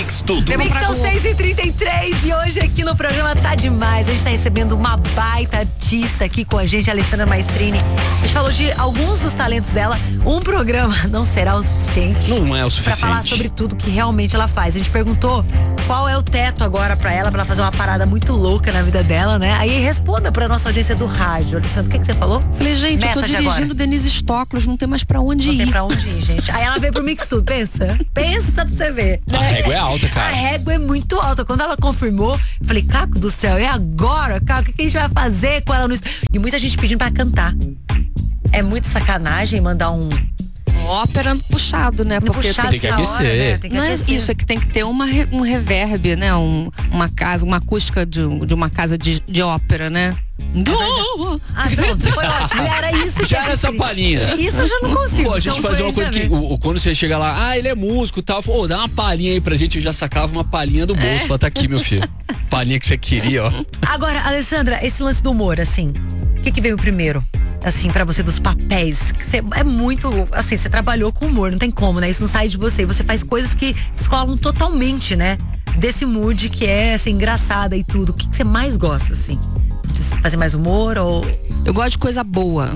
Mix Tudo. Mix são 6h33 e hoje aqui no programa tá demais. A gente tá recebendo uma baita artista aqui com a gente, a Alessandra Maestrini. A gente falou de alguns dos talentos dela. Um programa não será o suficiente. Não é o suficiente. Pra falar sobre tudo que realmente ela faz. A gente perguntou qual é o teto agora pra ela fazer uma parada muito louca na vida dela, né? Aí responda pra nossa audiência do rádio. Alessandra, o que você falou? Falei, gente, Meta eu tô de dirigindo agora. Denise Stoklos, não tem mais pra onde Não ir. tem pra onde ir, gente. Aí ela veio pro Mix Tudo, pensa pra você ver. A régua é alta, cara. A régua é muito alta. Quando ela confirmou, eu falei, Caco do céu, e agora, Caco? O que a gente vai fazer com ela no... E muita gente pedindo pra cantar. É muito sacanagem mandar um... Ópera puxado, né? Porque puxado tem que essa aquecer. hora, né? Tem que não é aquecer. isso, é que tem que ter um reverb, né? Uma acústica de uma casa de ópera, né? Ah, pronto, foi ótimo. Era isso que Já a era gente essa queria. palhinha. Isso eu já não consigo. Pô, a gente então fazia foi uma coisa já que mesmo. quando você chega lá, ele é músico e tal, dá uma palhinha aí pra gente, eu já sacava uma palhinha do bolso. Fala, tá aqui, meu filho. Palhinha que você queria, ó. Agora, Alessandra, esse lance do humor, assim, o que veio primeiro? Assim, pra você, dos papéis, que você é muito, assim, você trabalhou com humor, não tem como, né? Isso não sai de você, você faz coisas que descolam totalmente, né? Desse mood que é, assim, engraçada e tudo. O que você mais gosta, assim? De fazer mais humor ou... Eu gosto de coisa boa.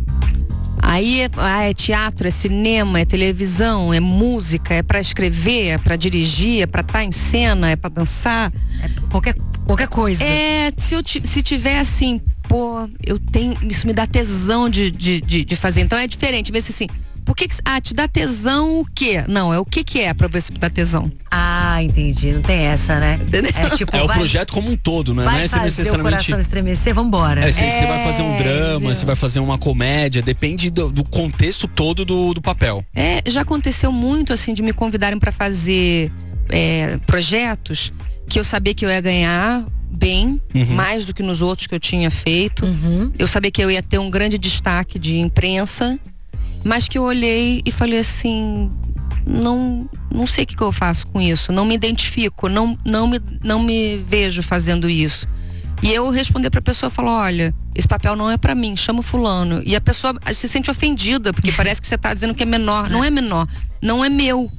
Aí é teatro, é cinema, é televisão, é música, é pra escrever, é pra dirigir, é pra estar em cena, é pra dançar. É qualquer coisa. Se tiver assim, pô, isso me dá tesão de fazer. Então é diferente, vê se assim, te dá tesão o quê? Não, é o que é pra ver se dá tesão. Ah, entendi, não tem essa, né? É tipo, É o projeto como um todo, né? Não vai é fazer necessariamente... o coração estremecer, vambora. Você vai fazer um drama, você vai fazer uma comédia, depende do contexto todo do papel. Já aconteceu muito, assim, de me convidarem pra fazer projetos que eu sabia que eu ia ganhar bem, mais do que nos outros que eu tinha feito. Eu sabia que eu ia ter um grande destaque de imprensa, mas que eu olhei e falei assim, não sei o que eu faço com isso, não me identifico, não me vejo fazendo isso. E eu respondi pra pessoa, falou, olha, esse papel não é pra mim, chama o fulano. E a pessoa se sente ofendida, porque parece que você tá dizendo que é menor. Não é menor, não é meu.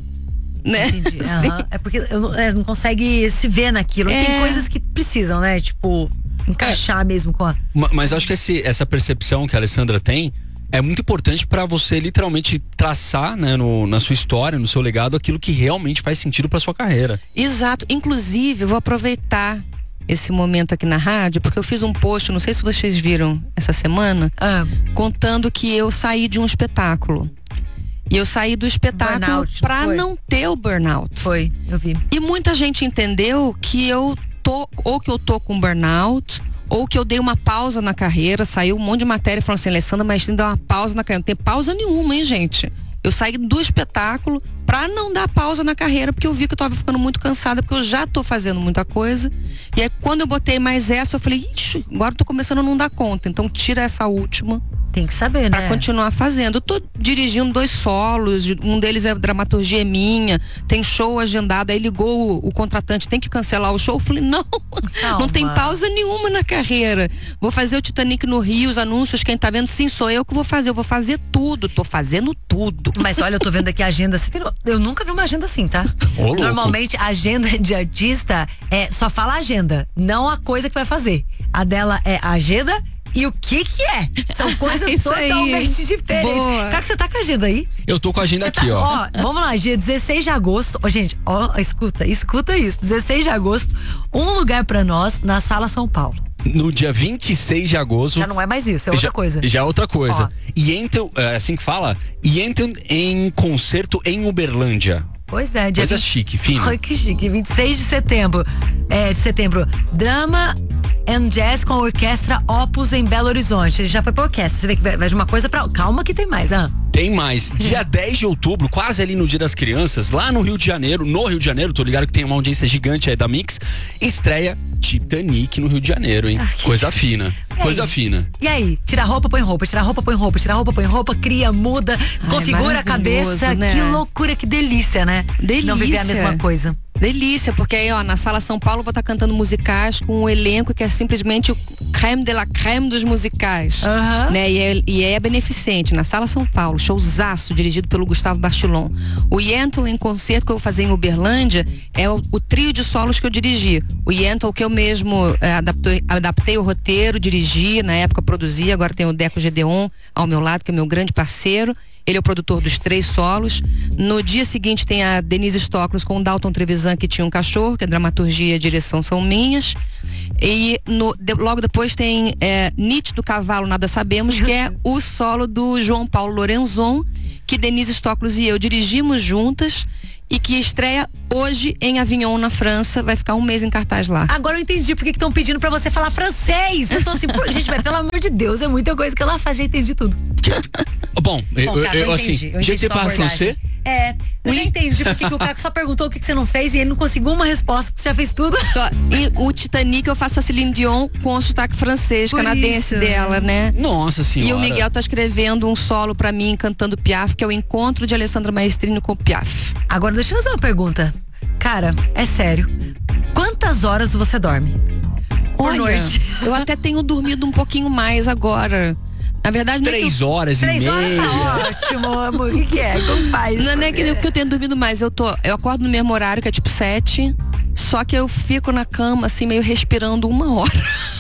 Né? Entendi. É porque não consegue se ver naquilo. Tem coisas que precisam, né? Tipo, encaixar mesmo com a... Mas acho que essa percepção que a Alessandra tem é muito importante pra você literalmente traçar, né, na sua história, no seu legado, aquilo que realmente faz sentido pra sua carreira. Exato. Inclusive, eu vou aproveitar esse momento aqui na rádio, porque eu fiz um post, não sei se vocês viram essa semana, contando que eu saí de um espetáculo. E eu saí do espetáculo Burnout, pra não ter o burnout. Foi, eu vi. E muita gente entendeu que eu tô com burnout, ou que eu dei uma pausa na carreira. Saiu um monte de matéria falando assim, Alessandra Maestrini deu uma pausa na carreira. Não tem pausa nenhuma, hein, gente? Eu saí do espetáculo pra não dar pausa na carreira, porque eu vi que eu tava ficando muito cansada, porque eu já tô fazendo muita coisa. E aí, quando eu botei mais essa, eu falei, ixi, agora eu tô começando a não dar conta. Então, tira essa última. Tem que saber, né? Pra continuar fazendo. Eu tô dirigindo 2 solos, um deles é dramaturgia minha, tem show agendado, aí ligou o contratante, tem que cancelar o show. Eu falei, não tem pausa nenhuma na carreira. Vou fazer o Titanic no Rio, os anúncios, quem tá vendo, sim, sou eu que vou fazer. Eu vou fazer tudo, tô fazendo tudo. Mas olha, eu tô vendo aqui a agenda, eu nunca vi uma agenda assim, tá? Normalmente a agenda de artista só fala agenda, não a coisa que vai fazer. A dela é a agenda e o que é. São coisas totalmente diferentes. Boa. Cara, que você tá com a agenda aí? Eu tô com a agenda aqui, ó. Vamos lá, dia 16 de agosto. Gente, escuta isso. 16 de agosto, um lugar pra nós na Sala São Paulo. No dia 26 de agosto. Já não é mais isso, é outra coisa. Já é outra coisa. E entram, assim que fala, e entram em concerto em Uberlândia. Pois é, coisa chique, fina. Ai, que chique. 26 de setembro. Drama and Jazz com a Orquestra Opus em Belo Horizonte. Ele já foi pra orquestra. Você vê que vai de uma coisa pra... Calma que tem mais, Tem mais. Dia 10 de outubro, quase ali no Dia das Crianças, lá no Rio de Janeiro, tô ligado que tem uma audiência gigante aí da Mix, estreia Titanic no Rio de Janeiro, hein? Coisa fina. Coisa fina. E aí? Tira a roupa, põe roupa, tira a roupa, põe roupa, tira a roupa, põe roupa, cria, muda, configura a cabeça. Né? Que loucura, que delícia, né? Delícia. Não viver a mesma coisa. Delícia, porque aí, ó, na Sala São Paulo eu vou estar cantando musicais com um elenco que é simplesmente o creme de la creme dos musicais, né? E é beneficente, na Sala São Paulo, showzaço, dirigido pelo Gustavo Bachelon. O Yentl em concerto que eu vou fazer em Uberlândia é o trio de solos que eu dirigi. O Yentl que eu mesmo adaptei o roteiro, dirigi, na época produzi, agora tem o Deco Gedeon ao meu lado, que é meu grande parceiro. Ele é o produtor dos 3 solos. No dia seguinte tem a Denise Stoklos com o Dalton Trevisan, que tinha um cachorro, que a dramaturgia e a direção são minhas. E logo depois tem Nietzsche do Cavalo, Nada Sabemos, que é o solo do João Paulo Lorenzon, que Denise Stoklos e eu dirigimos juntas e que estreia hoje em Avignon, na França. Vai ficar um mês em cartaz lá. Agora eu entendi porque estão pedindo pra você falar francês. Eu tô assim, gente, mas pelo amor de Deus, é muita coisa que ela faz, já entendi tudo. Bom, eu assim, je te parle français? Eu já entendi porque o Caco só perguntou o que você não fez e ele não conseguiu uma resposta, porque você já fez tudo. E o Titanic eu faço a Celine Dion com o sotaque francês, Por canadense isso, dela, né? Nossa senhora. E o Miguel tá escrevendo um solo pra mim, cantando Piaf, que é o encontro de Alessandra Maestrini com Piaf. Agora deixa eu fazer uma pergunta. Cara, é sério. Quantas horas você dorme por noite? Eu até tenho dormido um pouquinho mais agora. Na verdade, 3 horas e meia. 3 horas tá ótimo, amor. O que é? Como faz? Não é que eu tenho dormido mais. Eu acordo no mesmo horário, que é tipo 7. Só que eu fico na cama, assim, meio respirando 1 hora.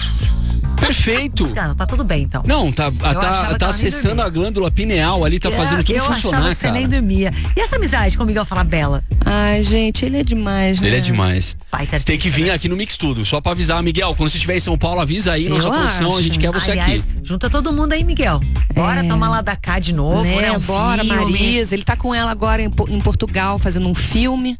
Perfeito. Tá tudo bem, então. Não, tá acessando a glândula pineal ali, tá fazendo tudo funcionar, achava que cara. você nem dormia. E essa amizade com o Miguel Falabella? Ai, gente, ele é demais, né? Ele é demais. Tem que vir aqui no Mix Tudo, só pra avisar, Miguel, quando você estiver em São Paulo, avisa aí, nossa produção, a gente quer você aqui. Junta todo mundo aí, Miguel. Bora tomar lá da cá de novo, né? Bora, Marisa. Ele tá com ela agora em Portugal, fazendo um filme.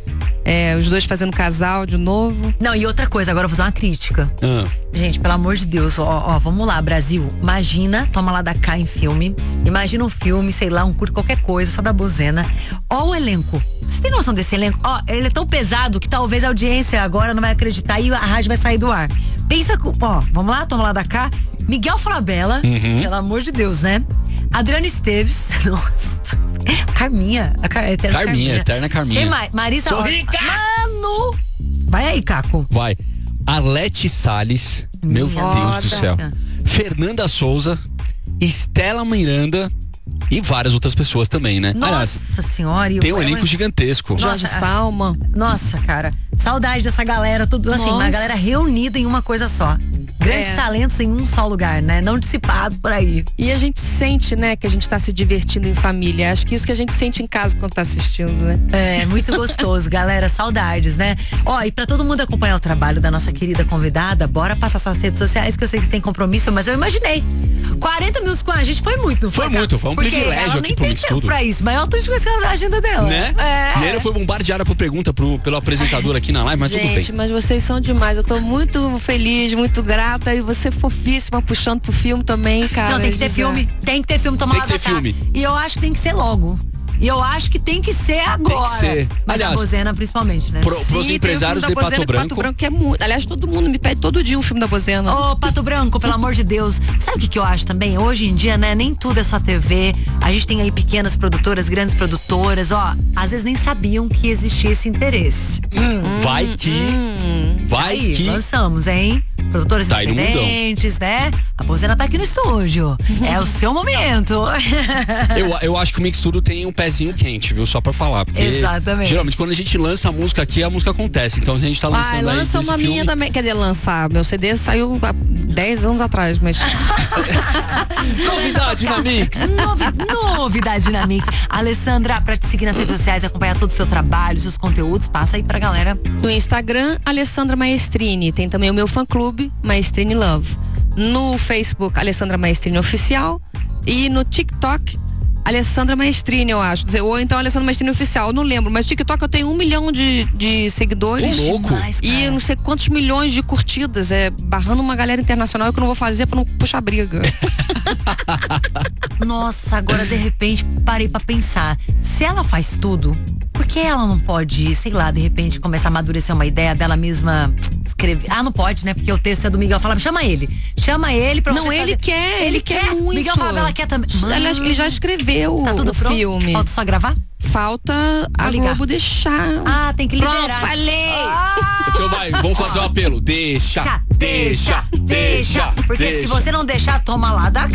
Os dois fazendo casal de novo. Não, e outra coisa, agora eu vou fazer uma crítica. Gente, pelo amor de Deus, vamos lá, Brasil. Imagina, toma lá da cá em filme. Imagina um filme, sei lá, um curto, qualquer coisa, só da bozena. Ó o elenco. Você tem noção desse elenco? Ele é tão pesado que talvez a audiência agora não vai acreditar e a rádio vai sair do ar. Pensa, vamos lá, toma lá da cá. Miguel Falabella, pelo amor de Deus, né? Adriana Esteves, nossa. Carminha, eterna Carminha. Quem mais? Marisa Sorrica! Mano! Vai aí, Caco. Vai. Arlete Salles, meu Deus do céu. Fernanda Souza, Estela Miranda e várias outras pessoas também, né? Nossa senhora. Tem um elenco gigantesco. Jorge Salma. Nossa, cara. Saudade dessa galera, tudo assim, uma galera reunida em uma coisa só. Grandes talentos em um só lugar, né? Não dissipados por aí. E a gente sente, né, que a gente tá se divertindo em família. Acho que isso que a gente sente em casa quando tá assistindo, né? É, muito gostoso, galera. Saudades, né? E pra todo mundo acompanhar o trabalho da nossa querida convidada, bora passar suas redes sociais, que eu sei que tem compromisso, mas eu imaginei. 40 minutos com a gente foi muito. Foi um privilégio aqui pro Mix Tudo. Pra isso, mas ela tem coisas na agenda dela. Né? E ela foi bombardeada por pergunta pelo apresentador aqui na live, mas gente, tudo bem. Gente, mas vocês são demais. Eu tô muito feliz, muito grata. E você fofíssima, puxando pro filme também, cara. Não, tem que ter filme. Tem que ter filme, tomar lá da cá. E eu acho que tem que ser logo. E eu acho que tem que ser agora. Tem que ser. Mas aliás, a Bozena principalmente, né? Pros empresários de Pato Branco. Pato Branco que é muito. Aliás, todo mundo me pede todo dia um filme da Bozena. Pato Branco, pelo amor de Deus. Sabe o que eu acho também? Hoje em dia, né? Nem tudo é só TV. A gente tem aí pequenas produtoras, grandes produtoras. Às vezes nem sabiam que existia esse interesse. Vai que lançamos, hein? Produtores independentes, né? A Bozena tá aqui no estúdio. É o seu momento. Eu acho que o Mix Tudo tem um pezinho quente, viu? Só pra falar. Porque exatamente. Geralmente quando a gente lança a música aqui, a música acontece. Então a gente tá lançando aí lança uma filme. minha também. Quer dizer, lançar. Meu CD saiu há 10 anos atrás, mas... Novidade na Mix. Novidade na Mix. Alessandra, pra te seguir nas redes sociais, acompanhar todo o seu trabalho, seus conteúdos, passa aí pra galera. No Instagram, Alessandra Maestrini. Tem também o meu fã-clube, Maestrini Love. No Facebook, Alessandra Maestrini Oficial. E no TikTok, Alessandra Maestrini, eu acho. Ou então Alessandra Maestrini Oficial, eu não lembro. Mas no TikTok eu tenho 1 milhão de seguidores. Louco. E não sei quantos milhões de curtidas. Barrando uma galera internacional que eu não vou fazer pra não puxar briga. Nossa, agora de repente parei pra pensar. Se ela faz tudo, por que ela não pode, sei lá, de repente começar a amadurecer uma ideia dela mesma escrever? Ah, não pode, né? Porque o texto é do Miguel. Fala, chama ele pra Não, você ele fazer. quer, ele quer muito. Miguel fala, ela quer também. Ele já escreveu Tá tudo o pronto? filme. Falta só gravar? Falta a ligar. Globo deixar. Ah, tem que liberar. Pronto, falei! Então vai, vamos fazer um apelo. Deixa. Porque se você não deixar, toma lá da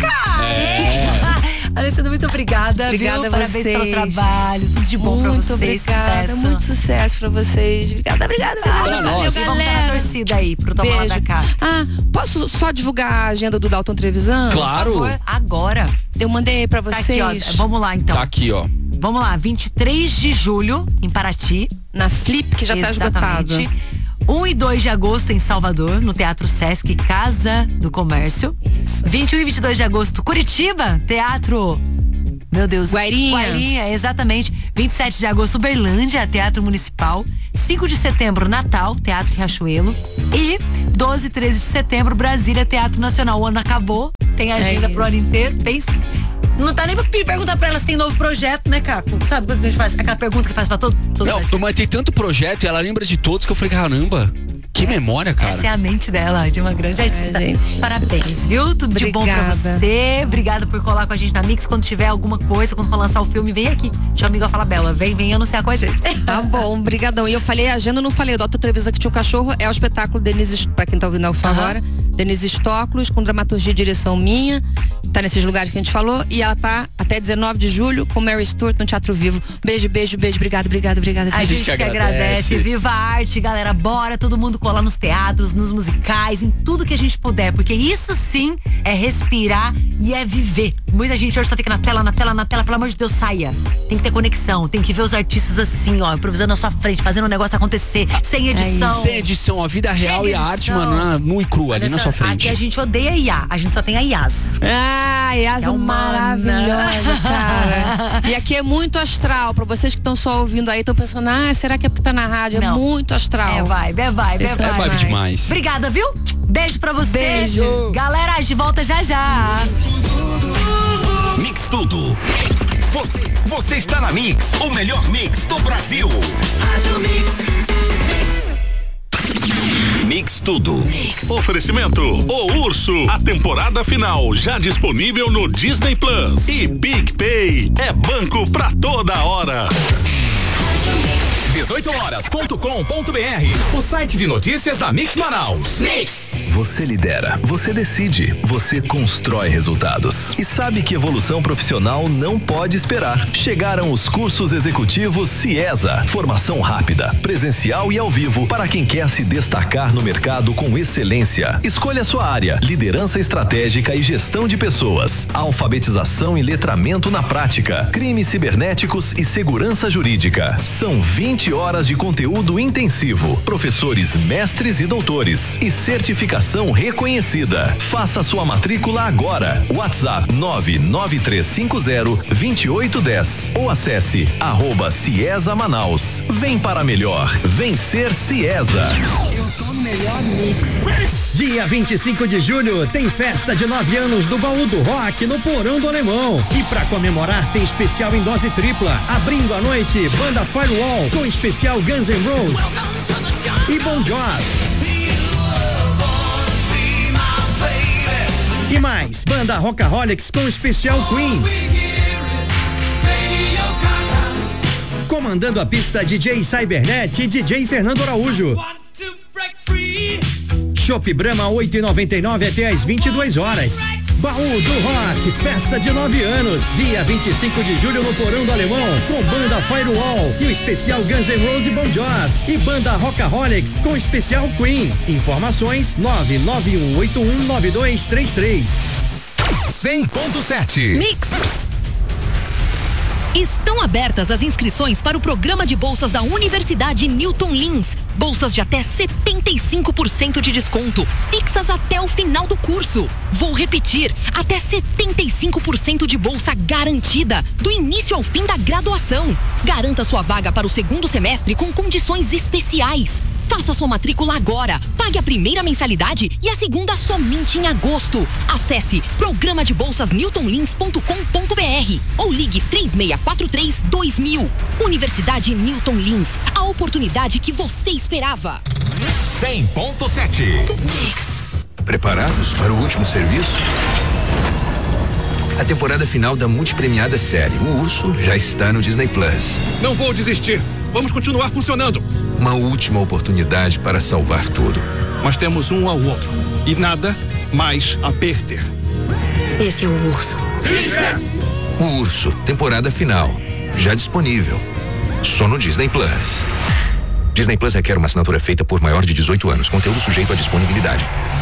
cara. Alessandra, muito obrigada. Obrigada viu? a Parabéns vocês. pelo trabalho. Tudo de bom pra Muito vocês. obrigada, Sucesso. muito sucesso pra vocês. Obrigada. Pra nós. Vamos dar a torcida aí pro Toma Lá da Beijo. Cá. Ah, posso só divulgar a agenda do Dalton Trevisan? Claro. Por favor, agora. Eu mandei pra Tá vocês. aqui, ó. Vamos lá, então. Tá aqui, ó. Vamos lá, 23 de julho, em Paraty. Na Flip, que já tá esgotado. 1 e 2 de agosto em Salvador, no Teatro Sesc Casa do Comércio. Isso. 21 e 22 de agosto, Curitiba, Teatro... Meu Deus. Guairinha, exatamente. 27 de agosto, Uberlândia, Teatro Municipal. 5 de setembro, Natal, Teatro Riachuelo. E 12 e 13 de setembro, Brasília, Teatro Nacional. O ano acabou, tem agenda pro ano inteiro. Pensa. Não tá nem pra perguntar pra ela se tem novo projeto, né, Caco? Sabe o que a gente faz? Aquela pergunta que faz pra todos os artistas. Mas tem tanto projeto e ela lembra de todos que eu falei, caramba, que memória, cara. Essa é a mente dela, de uma grande artista. gente. Parabéns, viu? Tudo de bom pra você. Obrigada por colar com a gente na Mix. Quando tiver alguma coisa, quando for lançar o filme, vem aqui. Chama o amigo Fala Bela. Vem anunciar com a gente. Tá bom, brigadão. E eu falei a agenda, não falei. O Dalton Trevisan que tinha um cachorro é o espetáculo Denise, pra quem tá ouvindo só agora, Denise Stoklos, com dramaturgia e direção minha. Tá nesses lugares que a gente falou. E ela tá até 19 de julho com Mary Stuart no Teatro Vivo. Beijo. Obrigada. A gente que agradece. Viva a arte, galera. Bora todo mundo colar nos teatros, nos musicais, em tudo que a gente puder. Porque isso sim é respirar e é viver. Muita gente hoje só fica na tela. Pelo amor de Deus, saia. Tem que ter conexão. Tem que ver os artistas assim, ó, improvisando na sua frente, fazendo o negócio acontecer. Sem edição. Sem edição, a vida real e a arte, mano, nua e crua, ali na sua frente. Aqui a gente odeia IA. A gente só tem a IAS. Ah, Yas É maravilhosa, cara. E aqui é muito astral. Pra vocês que estão só ouvindo aí, estão pensando, será que é porque tá na rádio? Não. É muito astral. É vibe. É vibe demais. Obrigada, viu? Beijo pra você. Beijo. Galera, a gente volta já. Mix Tudo. Você está na Mix, o melhor mix do Brasil. Mix Tudo. Oferecimento O Urso, a temporada final já disponível no Disney Plus. E PicPay é banco pra toda hora. 18horas.com.br, o site de notícias da Mix Manaus. Mix. Você lidera, você decide, você constrói resultados. E sabe que evolução profissional não pode esperar. Chegaram os cursos executivos CIESA. Formação rápida, presencial e ao vivo para quem quer se destacar no mercado com excelência. Escolha sua área: liderança estratégica e gestão de pessoas, alfabetização e letramento na prática, crimes cibernéticos e segurança jurídica. São 20 horas de conteúdo intensivo, professores, mestres e doutores e certificação reconhecida. Faça sua matrícula agora. WhatsApp 993502810 ou acesse @Ciesa Manaus. Vem para melhor, vem ser Ciesa. Eu tô no melhor mix. Dia 25 de julho tem festa de 9 anos do Baú do Rock no Porão do Alemão. E pra comemorar tem especial em dose tripla. Abrindo a noite, banda Firewall com especial Guns N' Roses e Bon Jovi. E mais, banda Rockaholics com especial Queen. Comandando a pista, DJ Cybernet e DJ Fernando Araújo. Chopp Brahma 8,99 até às 22 horas. Baú do Rock, festa de 9 anos, dia 25 de julho no Porão do Alemão, com banda Firewall e o especial Guns N' Roses e Bon Jovi, e banda Rockaholics com especial Queen. Informações 991819233. 100.7 Mix. Estão abertas as inscrições para o programa de bolsas da Universidade Newton Lins. Bolsas de até 75% de desconto, fixas até o final do curso. Vou repetir, até 75% de bolsa garantida, do início ao fim da graduação. Garanta sua vaga para o segundo semestre com condições especiais. Faça sua matrícula agora. Pague a primeira mensalidade e a segunda somente em agosto. Acesse programadebolsasnewtonlins.com.br ou ligue 3643-2000. Universidade Newton Lins, a oportunidade que você esperava. 100.7 Preparados para o último serviço? A temporada final da multipremiada série O Urso já está no Disney Plus. Não vou desistir. Vamos continuar funcionando. Uma última oportunidade para salvar tudo. Mas temos um ao outro e nada mais a perder. Esse é o Urso. O Urso, temporada final. Já disponível. Só no Disney Plus. Disney Plus requer uma assinatura feita por maior de 18 anos. Conteúdo sujeito à disponibilidade.